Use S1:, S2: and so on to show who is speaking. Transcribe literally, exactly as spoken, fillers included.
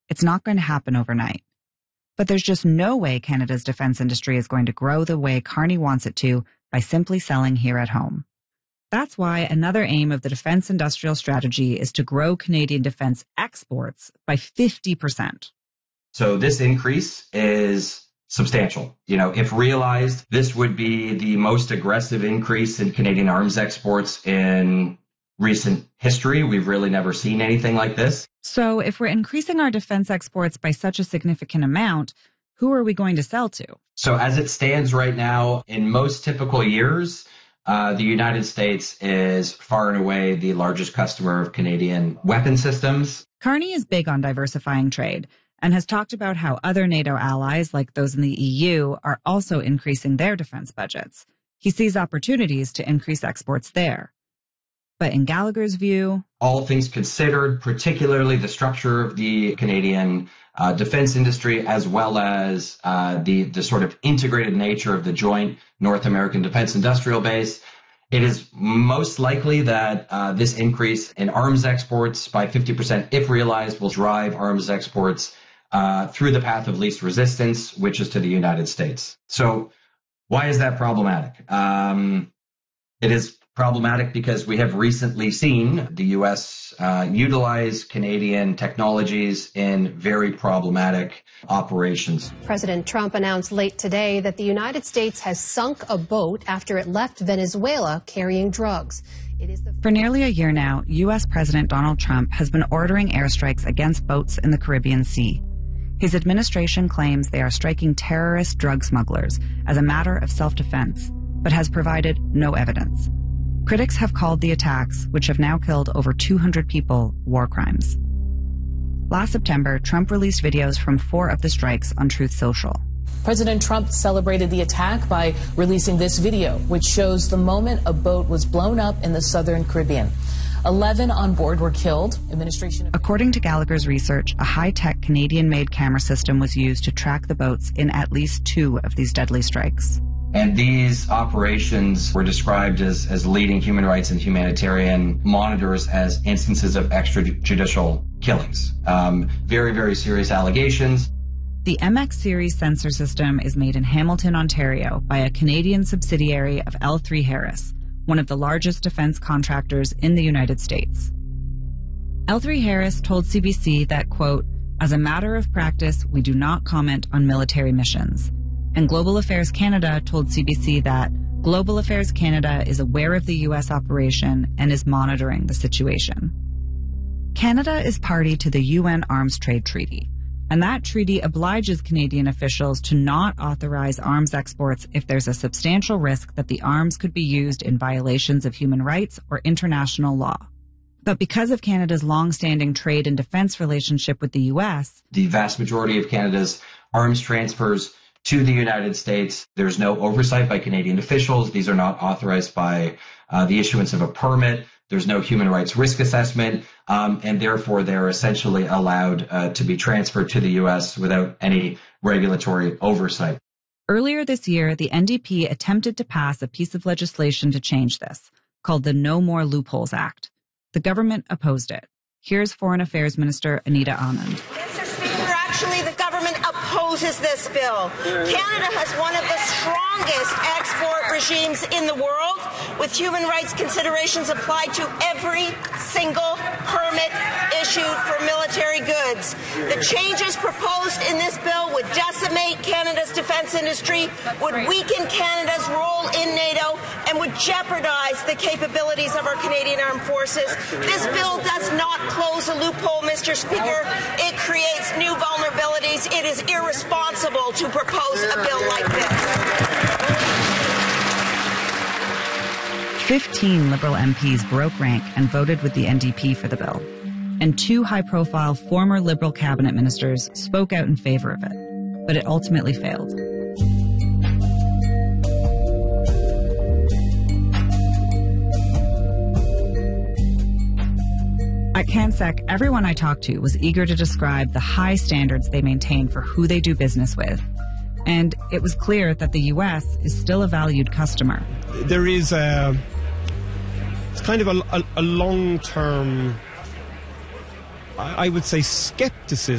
S1: It's not going to happen overnight. But there's just no way Canada's defense industry is going to grow the way Carney wants it to by simply selling here at home. That's why another aim of the Defense Industrial Strategy is to grow Canadian defense exports by fifty percent.
S2: So this increase is substantial. You know, if realized, this would be the most aggressive increase in Canadian arms exports in recent history. We've really never seen anything like this.
S1: So if we're increasing our defense exports by such a significant amount, who are we going to sell to?
S2: So as it stands right now, in most typical years, uh, the United States is far and away the largest customer of Canadian weapon systems.
S1: Carney is big on diversifying trade and has talked about how other NATO allies, like those in the E U, are also increasing their defense budgets. He sees opportunities to increase exports there. But in Gallagher's view,
S2: all things considered, particularly the structure of the Canadian uh, defense industry, as well as uh, the, the sort of integrated nature of the joint North American Defense Industrial Base, it is most likely that uh, this increase in arms exports by fifty percent, if realized, will drive arms exports uh, through the path of least resistance, which is to the United States. So why is that problematic? Um, it is problematic because we have recently seen the U S uh, utilize Canadian technologies in very problematic operations.
S3: President Trump announced late today that the United States has sunk a boat after it left Venezuela carrying drugs. It is the
S1: For nearly a year now, U S President Donald Trump has been ordering airstrikes against boats in the Caribbean Sea. His administration claims they are striking terrorist drug smugglers as a matter of self-defense, but has provided no evidence. Critics have called the attacks, which have now killed over two hundred people, war crimes. Last September, Trump released videos from four of the strikes on Truth Social.
S4: President Trump celebrated the attack by releasing this video, which shows the moment a boat was blown up in the southern Caribbean. Eleven on board were killed. Administration.
S1: According to Gallagher's research, a high-tech Canadian-made camera system was used to track the boats in at least two of these deadly strikes.
S2: And these operations were described as, as leading human rights and humanitarian monitors as instances of extrajudicial killings. Um, very, very serious allegations.
S1: The M X series sensor system is made in Hamilton, Ontario by a Canadian subsidiary of L three Harris, one of the largest defense contractors in the United States. L three Harris told C B C that, quote, "As a matter of practice, we do not comment on military missions." And Global Affairs Canada told C B C that Global Affairs Canada is aware of the U S operation and is monitoring the situation. Canada is party to the U N Arms Trade Treaty, and that treaty obliges Canadian officials to not authorize arms exports if there's a substantial risk that the arms could be used in violations of human rights or international law. But because of Canada's long-standing trade and defense relationship with the U S,
S2: the vast majority of Canada's arms transfers to the United States, there's no oversight by Canadian officials. These are not authorized by uh, the issuance of a permit. There's no human rights risk assessment, um, and therefore they're essentially allowed uh, to be transferred to the U S without any regulatory oversight.
S1: Earlier this year, the N D P attempted to pass a piece of legislation to change this, called the No More Loopholes Act. The government opposed it. Here's Foreign Affairs Minister Anita Anand.
S5: Mister Speaker, actually the government opposes this bill. Canada has one of the strongest export regimes in the world, with human rights considerations applied to every single permit issued for military goods. The changes proposed in this bill would decimate Canada's defense industry, would weaken Canada's role in NATO, and would jeopardize the capabilities of our Canadian Armed Forces. This bill does not close a loophole, Mister Speaker. It creates new vulnerabilities. It is irresponsible to propose a bill like this.
S1: Fifteen Liberal M Ps broke rank and voted with the N D P for the bill. And two high-profile former Liberal cabinet ministers spoke out in favor of it. But it ultimately failed. At CanSec, everyone I talked to was eager to describe the high standards they maintain for who they do business with. And it was clear that the U S is still a valued customer.
S6: There is a, it's kind of a, a, a long-term, I would say, skepticism